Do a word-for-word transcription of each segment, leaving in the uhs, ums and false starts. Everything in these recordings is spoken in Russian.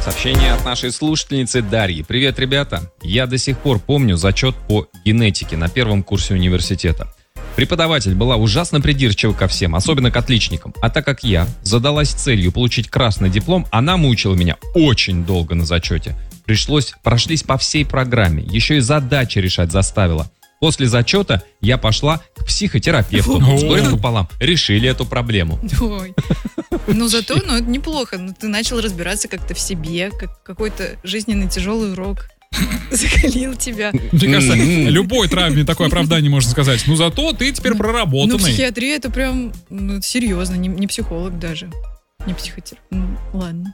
Сообщение от нашей слушательницы Дарьи. Привет, ребята. Я до сих пор помню зачет по генетике на первом курсе университета. Преподаватель была ужасно придирчива ко всем, особенно к отличникам. А так как я задалась целью получить красный диплом, она мучила меня очень долго на зачете. Пришлось, прошлись по всей программе, еще и задачи решать заставила. После зачета я пошла к психотерапевту. С горем пополам решили эту проблему. Ой. Ну зато, ну это неплохо. Ну, ты начал разбираться как-то в себе, как какой-то жизненный тяжелый урок закалил тебя. Мне кажется, любой травме такое оправдание можно сказать. Ну зато ты теперь проработанный. Ну психиатрия это прям ну, серьезно, не, не психолог даже. Не психотерапевт. Ну, ладно.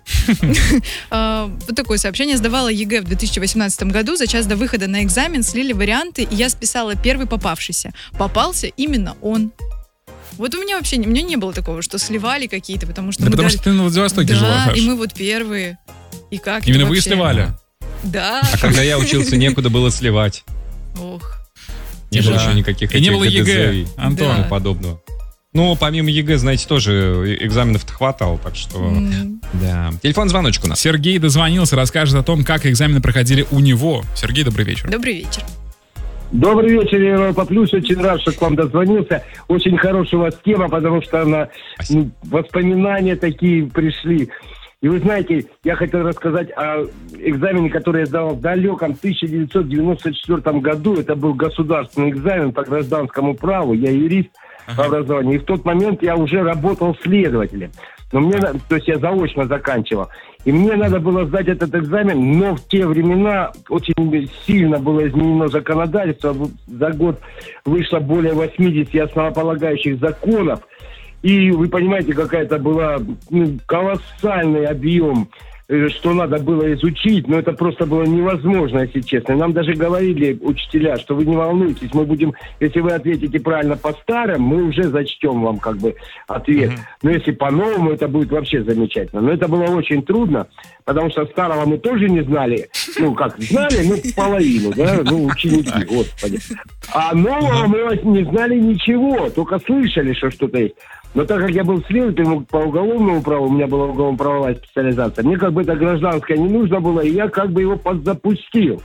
Вот такое сообщение. Сдавала ЕГЭ в две тысячи восемнадцатом году. За час до выхода на экзамен слили варианты, и я списала первый попавшийся. Попался именно он. Вот у меня вообще у меня не было такого, что сливали какие-то, потому что... Да потому что ты на Владивостоке жила, Да, и мы вот первые. И как именно вы сливали? Да. А когда я учился, некуда было сливать. Ох. Не было еще никаких и не было ЕГЭ, Антон, и подобного. Ну, помимо ЕГЭ, знаете, тоже экзаменов-то хватало, так что... Mm. Да. Телефон звоночек у нас. Сергей дозвонился, расскажет о том, как экзамены проходили у него. Сергей, добрый вечер. Добрый вечер. Добрый вечер, Европа Плюс. Очень рад, что к вам дозвонился. Очень хорошая у вас тема, потому что она, ну, воспоминания такие пришли. И вы знаете, я хотел рассказать о экзамене, который я сдавал в далеком тысяча девятьсот девяносто четвёртом году. Это был государственный экзамен по гражданскому праву. Я юрист по образованию. И в тот момент я уже работал следователем. Но мне, то есть я заочно заканчивал. И мне надо было сдать этот экзамен, но в те времена очень сильно было изменено законодательство. За год вышло более восьмидесяти основополагающих законов. И вы понимаете, какая-то была ну, колоссальный объем, что надо было изучить, но это просто было невозможно, если честно. Нам даже говорили учителя, что вы не волнуйтесь, мы будем, если вы ответите правильно по старым, мы уже зачтем вам как бы ответ. Mm-hmm. Но если по-новому, это будет вообще замечательно. Но это было очень трудно, потому что старого мы тоже не знали. Ну, как, знали, ну, половину, да, ну, ученики, господи. А нового мы не знали ничего, только слышали, что что-то есть. Но так как я был следователем по уголовному праву, у меня была уголовно-правовая специализация, мне как бы это гражданское не нужно было, и я как бы его подзапустил.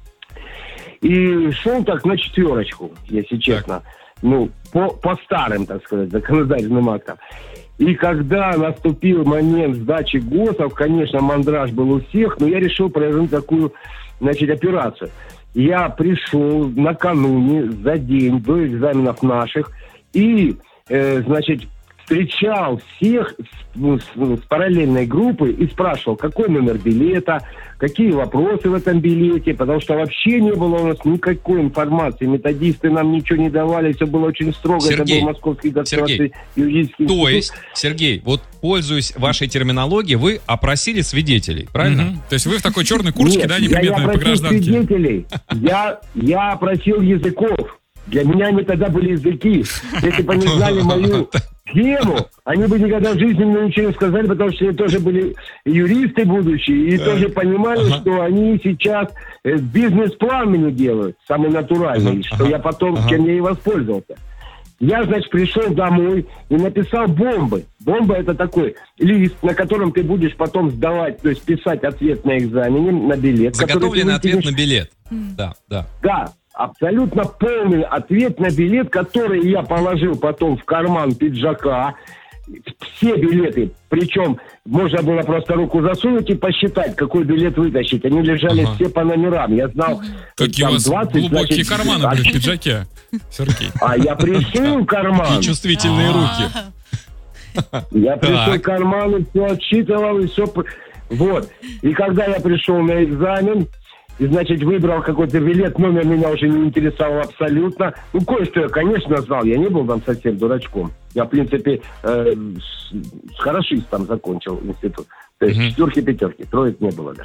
И шел так на четверочку, если честно. Ну, по, по старым, так сказать, законодательным актам. И когда наступил момент сдачи ГОСов, конечно, мандраж был у всех, но я решил провернуть такую, значит, операцию. Я пришел накануне, за день до экзаменов наших, и, э, значит, встречал всех с, с, с параллельной группы и спрашивал, какой номер билета, какие вопросы в этом билете, потому что вообще не было у нас никакой информации, методисты нам ничего не давали, все было очень строго. Сергей, это был Московский государственный юридический институт. То институт. есть, Сергей, вот пользуясь вашей терминологией, вы опросили свидетелей, правильно? Mm-hmm. То есть вы в такой черной куртке, Нет, да, неприметной по гражданке? Свидетелей. Я, я опросил языков. Для меня они тогда были языки. Если бы они знали мою тему, они бы никогда в жизни мне ничего не сказали, потому что они тоже были юристы будущие, и тоже понимали, ага. что они сейчас бизнес-план мне делают, самый натуральный, ага. что я потом, ага. чем я и воспользовался. Я, значит, пришел домой и написал бомбы. Бомба — это такой лист, на котором ты будешь потом сдавать, то есть писать ответ на экзамене, на билет. Заготовленный ответ на билет. Да, да. Да. Абсолютно полный ответ на билет, который я положил потом в карман пиджака. Все билеты. Причем можно было просто руку засунуть и посчитать, какой билет вытащить. Они лежали ага. все по номерам. Я знал, какие там у вас двадцать, глубокие значит, карманы были в пиджаке, Сергей. А я пришил в карман. Чувствительные руки. Я пришил в карман и все отсчитывал, и все. Вот. И когда я пришел на экзамен, и, значит, выбрал какой-то билет, номер меня уже не интересовал абсолютно. Ну, кое-что я, конечно, знал, я не был там совсем дурачком. Я, в принципе, э, с, с хорошистом закончил институт. То есть mm-hmm. четверки-пятерки, троек не было даже.